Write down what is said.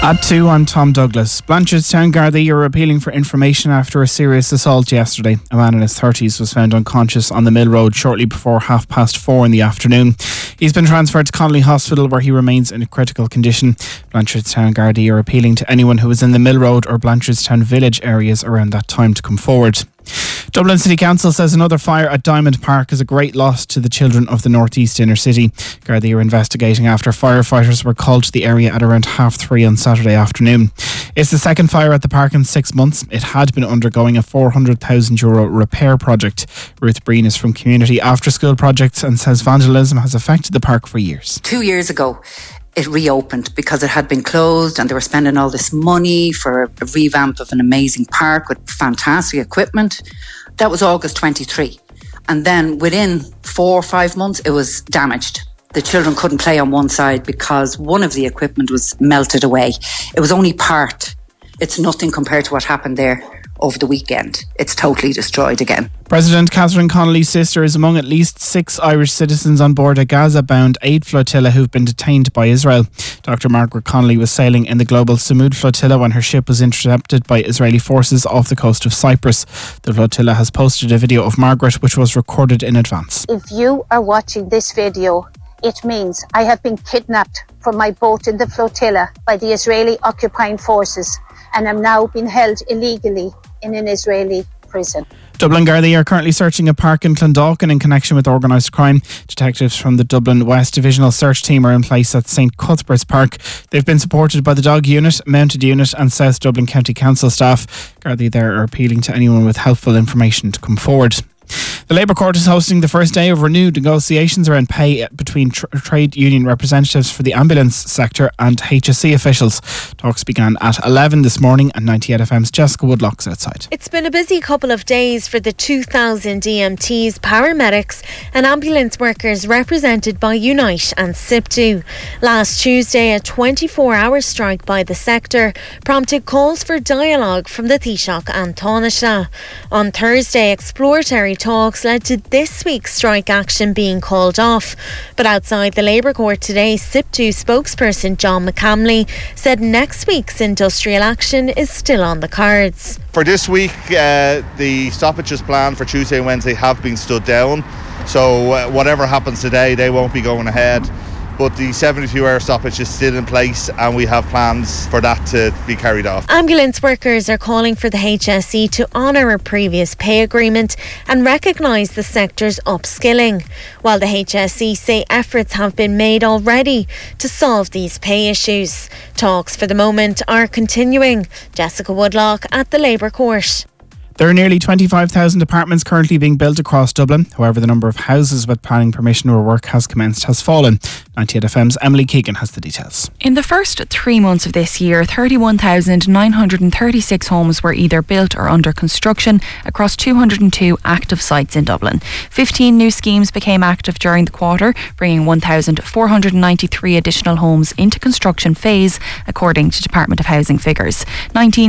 At 2, I'm Tom Douglas. Blanchardstown Gardaí are appealing for information after a serious assault yesterday. A man in his 30s was found unconscious on the Mill Road shortly before 4:30 in the afternoon. He's been transferred to Connolly Hospital where he remains in a critical condition. Blanchardstown Gardaí are appealing to anyone who was in the Mill Road or Blanchardstown village areas around that time to come forward. Dublin City Council says another fire at Diamond Park is a great loss to the children of the North East inner city. Gardaí are investigating after firefighters were called to the area at around 3:30 on Saturday afternoon. It's the second fire at the park in 6 months. It had been undergoing a €400,000 repair project. Ruth Breen is from Community After School Projects and says vandalism has affected the park for years. 2 years ago, it reopened because it had been closed and they were spending all this money for a revamp of an amazing park with fantastic equipment. That was August 23. And then within 4 or 5 months, it was damaged. The children couldn't play on one side because one of the equipment was melted away. It was only part. It's nothing compared to what happened there over the weekend. It's totally destroyed again. President Catherine Connolly's sister is among at least 6 Irish citizens on board a Gaza-bound aid flotilla who've been detained by Israel. Dr. Margaret Connolly was sailing in the global Samud flotilla when her ship was intercepted by Israeli forces off the coast of Cyprus. The flotilla has posted a video of Margaret, which was recorded in advance. If you are watching this video, it means I have been kidnapped from my boat in the flotilla by the Israeli occupying forces and am now being held illegally in an Israeli prison. Dublin Gardaí are currently searching a park in Clondalkin in connection with organised crime. Detectives from the Dublin West Divisional Search Team are in place at St Cuthbert's Park. They've been supported by the Dog Unit, Mounted Unit and South Dublin County Council staff. Gardaí there are appealing to anyone with helpful information to come forward. The Labour Court is hosting the first day of renewed negotiations around pay between trade union representatives for the ambulance sector and HSE officials. Talks began at 11 this morning and 98FM's Jessica Woodlock's outside. It's been a busy couple of days for the 2,000 EMTs, paramedics and ambulance workers represented by Unite and SIPTU. Last Tuesday, a 24-hour strike by the sector prompted calls for dialogue from the Taoiseach and Taoiseach. On Thursday, exploratory talks led to this week's strike action being called off. But outside the Labour Court today, SIPTU spokesperson John McCamley said next week's industrial action is still on the cards. For this week, the stoppages planned for Tuesday and Wednesday have been stood down. So whatever happens today, they won't be going ahead. But the 72-hour stoppage is still in place and we have plans for that to be carried off. Ambulance workers are calling for the HSE to honour a previous pay agreement and recognise the sector's upskilling, while the HSE say efforts have been made already to solve these pay issues. Talks for the moment are continuing. Jessica Woodlock at the Labour Court. There are nearly 25,000 apartments currently being built across Dublin. However, the number of houses with planning permission or work has commenced has fallen. 98FM's Emily Keegan has the details. In the first 3 months of this year, 31,936 homes were either built or under construction across 202 active sites in Dublin. 15 new schemes became active during the quarter, bringing 1,493 additional homes into construction phase, according to Department of Housing figures. 19